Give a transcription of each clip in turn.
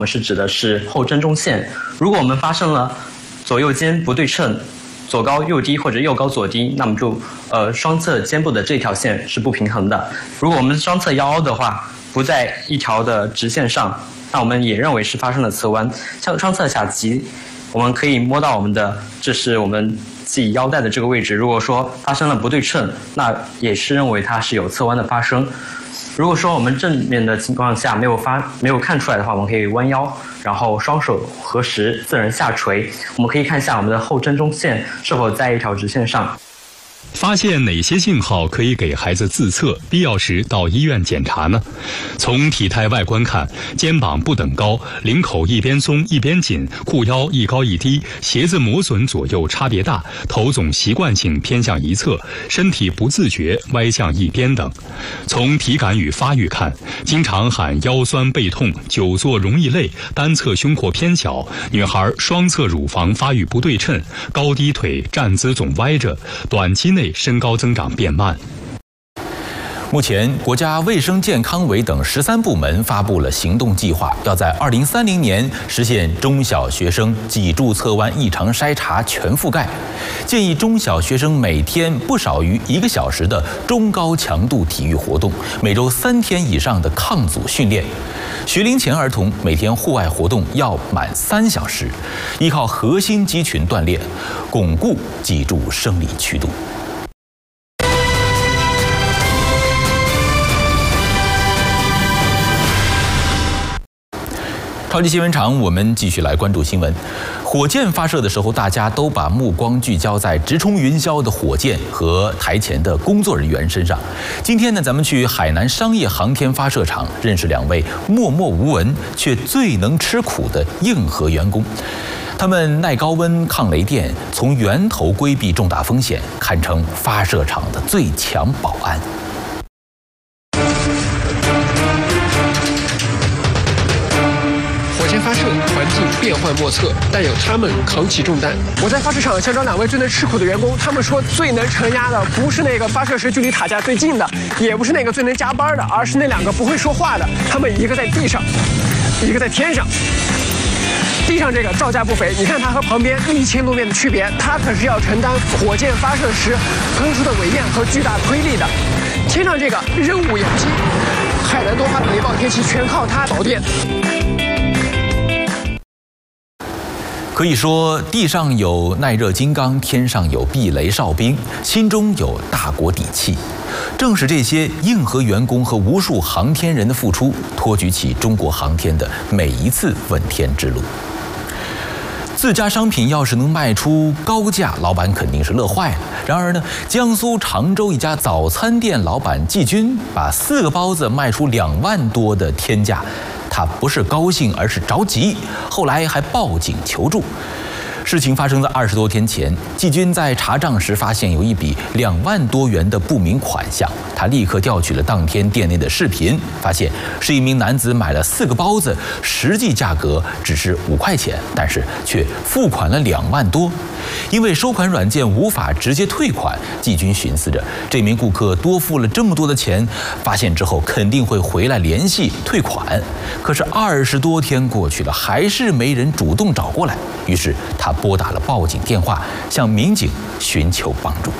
我们是指的是后正中线。如果我们发生了左右肩不对称、左高右低或者右高左低，那么就双侧肩部的这条线是不平衡的。如果我们双侧腰凹的话，不在一条的直线上，那我们也认为是发生了侧弯。像双侧下棘，我们可以摸到这是我们自己腰带的这个位置。如果说发生了不对称，那也是认为它是有侧弯的发生。如果说我们正面的情况下没有看出来的话，我们可以弯腰，然后双手合十，自然下垂。我们可以看一下我们的后正中线是否在一条直线上。 发现哪些信号可以给孩子自测，必要时到医院检查呢？从体态外观看，肩膀不等高，领口一边松一边紧，裤腰一高一低，鞋子磨损左右差别大，头总习惯性偏向一侧，身体不自觉歪向一边等。从体感与发育看，经常喊腰酸背痛、久坐容易累、单侧胸廓偏小，女孩双侧乳房发育不对称，高低腿站姿总歪着，短期内身高增长变慢。 目前，国家卫生健康委等13部门发布了行动计划，要在2030年实现中小学生脊柱侧弯异常筛查全覆盖。建议中小学生每天不少于1个小时的中高强度体育活动，每周3天以上的抗阻训练。学龄前儿童每天户外活动要满3小时，依靠核心肌群锻炼，巩固脊柱生理曲度。超级新闻场，我们继续来关注新闻。火箭发射的时候，大家都把目光聚焦在直冲云霄的火箭和台前的工作人员身上。今天呢，咱们去海南商业航天发射场，认识2位默默无闻却最能吃苦的硬核员工。他们耐高温、抗雷电，从源头规避重大风险，堪称发射场的最强保安。 发射环境变幻莫测，但有他们扛起重担。我在发射场想找2位最能吃苦的员工，他们说最能承压的不是那个发射时距离塔架最近的，也不是那个最能加班的，而是那2个不会说话的。他们一个在地上，一个在天上。地上这个造价不菲，你看它和旁边1000多面的区别，它可是要承担火箭发射时喷出的尾焰和巨大推力的。天上这个任务眼机，海南多发的雷暴天气全靠它导电。 可以说，地上有耐热金刚，天上有避雷哨兵，心中有大国底气。正是这些硬核员工和无数航天人的付出，托举起中国航天的每一次问天之路。自家商品要是能卖出高价，老板肯定是乐坏了。然而呢，江苏常州一家早餐店老板季军把4个包子卖出2万多的天价。他不是高兴，而是着急，后来还报警求助。事情发生在20多天前，季军在查账时发现有一笔2万多元的不明款项，他立刻调取了当天店内的视频，发现是一名男子买了4个包子，实际价格只是5块钱，但是却付款了2万多。因为收款软件无法直接退款，季军寻思着这名顾客多付了这么多的钱，发现之后肯定会回来联系退款。可是20多天过去了，还是没人主动找过来，于是他拨打了报警电话，向民警寻求帮助。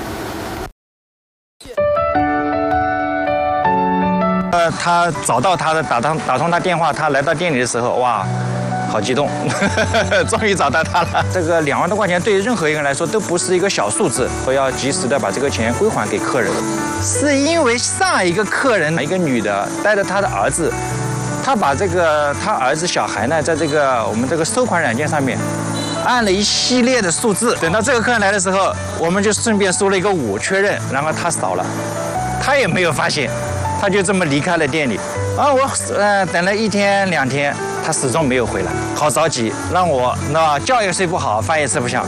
他找到他的打通他电话，他来到店里的时候，哇，好激动，终于找到他了。这个2万多块钱对任何一个人来说都不是一个小数字，我要及时的把这个钱归还给客人。是因为上一个客人，一个女的带着她的儿子，她把她儿子小孩呢，在我们这个收款软件上面按了一系列的数字。等到这个客人来的时候，我们就顺便输了一个5确认，然后他扫了，他也没有发现。他就这么离开了店里，我等了1天2天，他始终没有回来，好着急，让我觉也睡不好，饭也吃不下。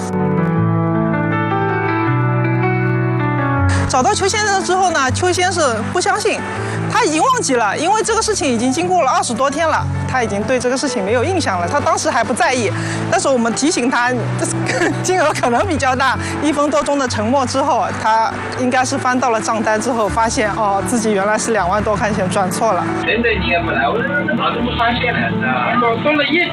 找到邱先生之后呢，邱先生不相信， 他已经忘记了，因为这个事情已经经过了20多天了，他已经对这个事情没有印象了。他当时还不在意，但是我们提醒他，金额可能比较大。1分多钟的沉默之后，他应该是翻到了账单之后，发现自己原来是2万多块钱转错了。 真的你也不来，我怎么发现了？我送了